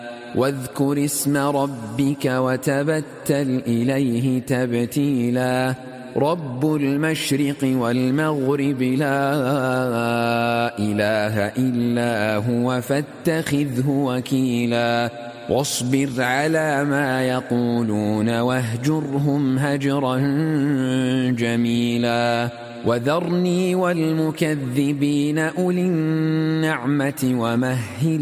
واذكر اسم ربك وتبتل إليه تبتيلا رب المشرق والمغرب لا إله إلا هو فاتخذه وكيلا واصبر على ما يقولون واهجرهم هجرا جميلا وذرني والمكذبين أولي النعمة ومهل